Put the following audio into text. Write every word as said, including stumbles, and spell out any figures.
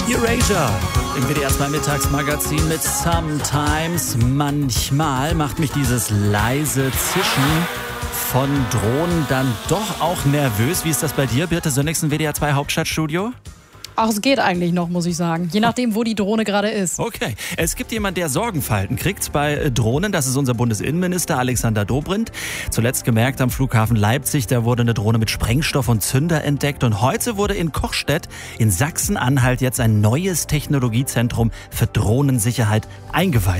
Erasure im W D R zwei Mittagsmagazin mit Sometimes. Manchmal macht mich dieses leise Zischen von Drohnen dann doch auch nervös. Wie ist das bei dir, Birte Sönnigsen, W D R zwei Hauptstadtstudio? Ach, es geht eigentlich noch, muss ich sagen. Je nachdem, wo die Drohne gerade ist. Okay. Es gibt jemanden, der Sorgenfalten kriegt bei Drohnen. Das ist unser Bundesinnenminister Alexander Dobrindt. Zuletzt gemerkt am Flughafen Leipzig, da wurde eine Drohne mit Sprengstoff und Zünder entdeckt. Und heute wurde in Kochstedt in Sachsen-Anhalt jetzt ein neues Technologiezentrum für Drohnensicherheit eingeweiht.